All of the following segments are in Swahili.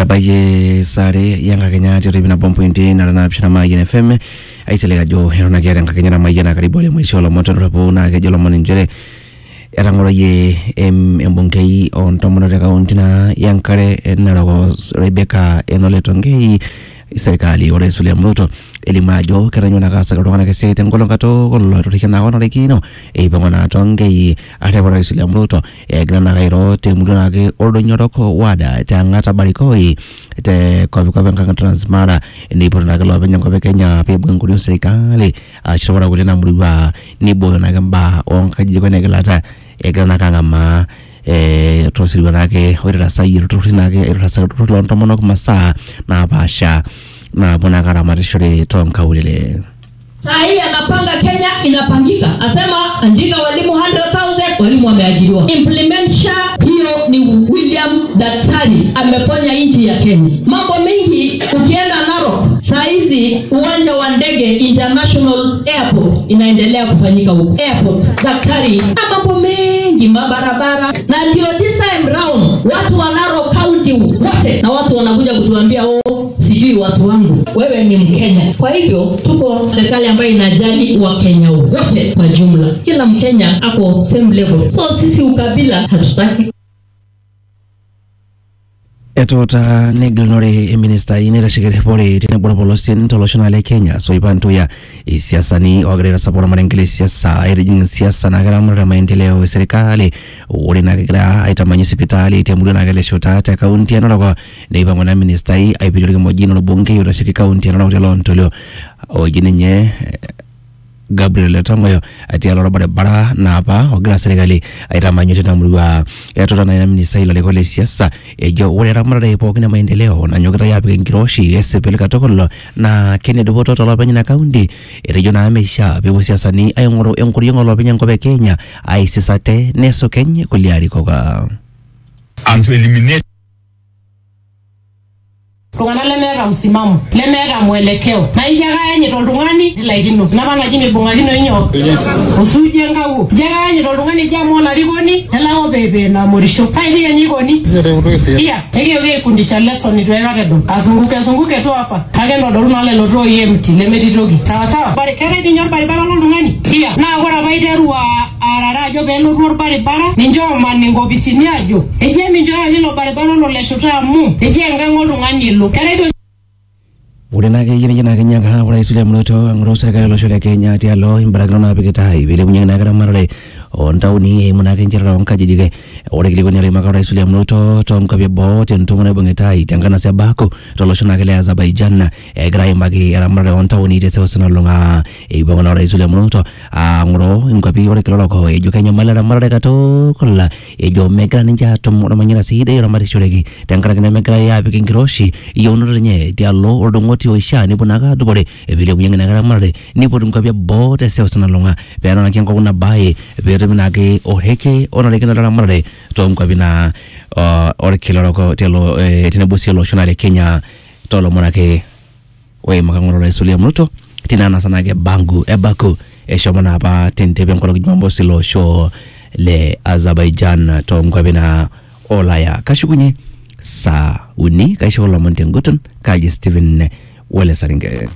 Etabaye sare yanga Kenya tiri na bompointi na napshina Mayen FM aiselega jo herona kera Kenya na Mayen karibu le mwisho la moto rapo na ke jolo moninjere erangoro ye embongei on tomono de kauntina yankare narago Rebecca Enoletongei serikali ore William Ruto elimajo keranyona kasa kotokana kesete ngolongato kollo rikena ono rekino ibangona tongei arebora William Ruto grana gairo temudona ke ordonyoroko wada tangata barikoi te kovikanga transmara ni porna kalo benyango Kenya pe bunguru serikali ashobora kulena muriwa ni boyo na gamba onka jikone gelata grana kangama tosiriwa nake orera sayiro turinake erasa turlonto monok masa na basha na bonagara marishore tonka ulele Sahi anapanga Kenya inapangika. Asema andika walimu 100,000 walimu wameajiriwa. Implementation hiyo ni William Daktari ameponya nchi ya Kenya. Mambo mengi ukienda Narok saizi uwanja wa ndege International Airport inaendelea kufanyika huko. Airport Daktari mambo mengi mabarabara na ndio this time round watu wa Narok County wote na watu wanakuja kutuambia sijui watu wangu wewe ni Mkenya. Kwa hivyo tuko serikali ambayo inajali wa Kenya wote kwa jumla. Kila Mkenya ako same level. So sisi ukabila hatutaki. Etota neglonore minister inera shigere pore tena bora polosin international Kenya so ibantu ya siasa ni wagrera sapora marengele siasa erejin siasa na gara mara maendeleo serikali ore na gara aitamanya hospitali temulu na gale shota ta county ya norogo neiba mwana minister ai pilori mojino no bonge yora shiki county ya norogo lontolio ojinenye Gabriel Letongoyo ati alora bara na apa ogira serikali aitamanya tena mruwa etota na minister ile lekole siasa ejo ore ramara ipo kina maendeleo na nyogera ya pingiroshi esepeleka tokolo na Kennedy Boto tolopenya na county erejo na amesha bebo siasa ni ayongoro enkuriyo lopenya ngobe Kenya aisisate neso Kenya kuliari koga and to eliminate Tungana lemega msimamo, lemega mwelekeo. Na ijaga yenye tolungani dilaikino. Nabanga jimi bungagino inyo. Usuje ngau. Jaga yenye tolungani jamo la rigoni. Helao bebe na morisho. Haidi ya nyigoni. Iya, hege fundisha lesson ituweka kedo. Asunguke tu hapa. Kage ndo doluna ale lotro yemti. Lemeti togi. Sawa. Bari kere di nyor bari bara lulungani. Iya, na agora baiteru arara jo belo nyor bari bara. Ninjo maningo bisini ajo. Eje minjo ya lilo bari bara lo leshuta mu. Eje ngango lungani lo. Urena ke yina Kenya ka ora William Ruto angro serikali lo shole Kenya ti alo imbaragno na bigetai bile munyana gara marale on tauni munake njera onka jijige ore kile kwenye lema ka William Ruto tom ka bebo ten to mona bongetai tangana sabako to lo shona kale Azerbaijan gara imagi era marale on tauni te sosna longa ibona William Ruto angro ingapi ore kilo ko ejo Kenya malala marale ka to kolla ejo mega ninja to mona manyana side era mari shoregi tangana kene mega ya bikingiroshi yono nye ti alo ordongoti oisha ni bonaga dubore ebile munyana gara marale ni bodum ka bebo te sosna longa beno na kenko kuna bae minake oheke ona lekena la marade tom kwa bina ore kiloroko telo tinebusi lo shonale Kenya tolo monake we makangoro la William Ruto tinana sana ke bangu ebako eshomana ba tentebe nkolo kujimambo silo show le Azerbaijan tom kwa bina olaya kashukunye sa uni kaishola montenguton kaji Steven wele saringe.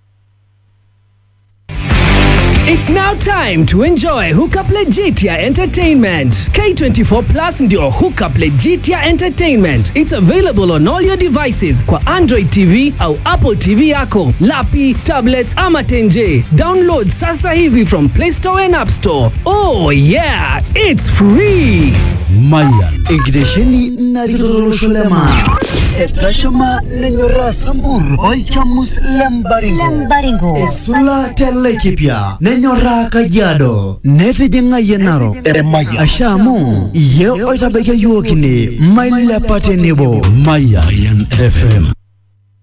It's now time to enjoy Hookup Legitia Entertainment. K24 Plus ndio Hookup Legitia Entertainment. It's available on all your devices kwa Android TV au Apple TV yako, lapi, tablets ama tenje. Download sasa hivi from Play Store and App Store. Oh yeah, it's free. Mayan Igdesheni Naritolo Shulema Etashama Nenyora Sambur Oichamus Lembaringo Esula Telekipia Nenyora Kajado Nete Jenga Yenaro Ashamu Ye Oitabeke Yuokini Maila Patenibo Mayan FM